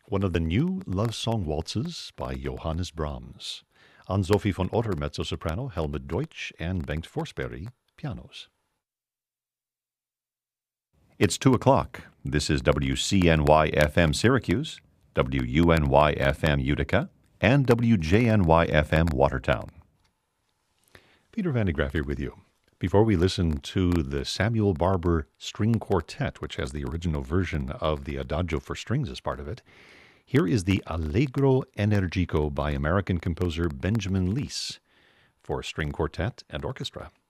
one of the new love song waltzes by Johannes Brahms. Ann-Sophie von Otter, mezzo-soprano, Helmut Deutsch, and Bengt Forsberg, pianos. It's 2 o'clock. This is WCNY-FM Syracuse, WUNY-FM Utica, and WJNY-FM Watertown. Peter Van de Graaf here with you. Before we listen to the Samuel Barber String Quartet, which has the original version of the Adagio for strings as part of it, here is the Allegro Energico by American composer Benjamin Leese for string quartet and orchestra.